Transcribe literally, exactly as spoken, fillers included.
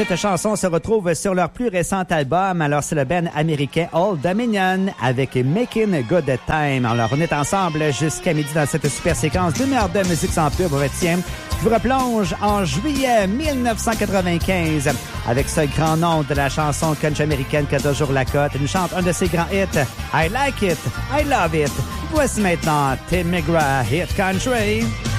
cette chanson se retrouve sur leur plus récent album. Alors, c'est le band américain Old Dominion avec Making Good Time. Alors, on est ensemble jusqu'à midi dans cette super séquence d'une heure de musique sans pub. Tiens, je vous replonge en juillet mille neuf cent quatre-vingt-quinze avec ce grand nom de la chanson country américaine qui a toujours la cote. Il nous chante un de ses grands hits, I Like It, I Love It. Voici maintenant Tim McGraw, Hit Country.